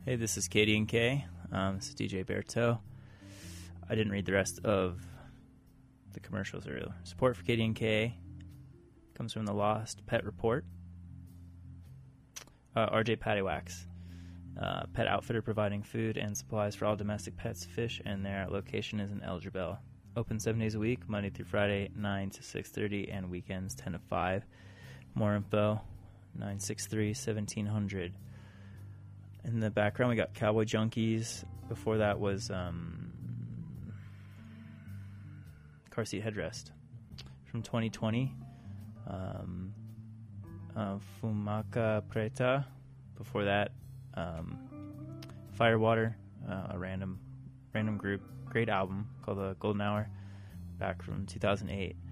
Hey, this is Katie and Kay. This is DJ Berto. I didn't read the rest of the commercials earlier. Support for Katie and Kay comes from the Lost Pet Report. RJ Patty Wax, pet outfitter providing food and supplies for all domestic pets, fish, and their location is in Elgerbell. Open 7 days a week, Monday through Friday, 9 to 6:30, and weekends 10 to 5. More info, 963-1700. In the background, we got Cowboy Junkies. Before that was Car Seat Headrest. From 2020, Fumaca Preta. Before that, Firewater, a random group. Great album called The Golden Hour, back from 2008.